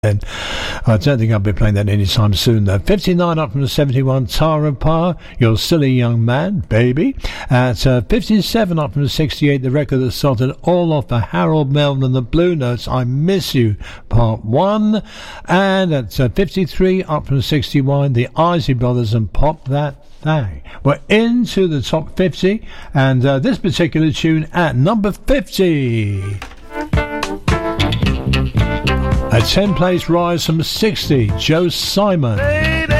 then. I don't think I'll be playing that anytime soon though. 59 up from the 71, Tara Parr, You're Silly Young Man, Baby. At 57 up from the 68, the record that started all off, the Harold Melvin and the Blue Notes, I Miss You, Part 1. And at 53 up from the 61, the Isley Brothers and Pop That Thing. We're into the top 50, and this particular tune at number 50. A 10-place rise from 60, Joe Simon.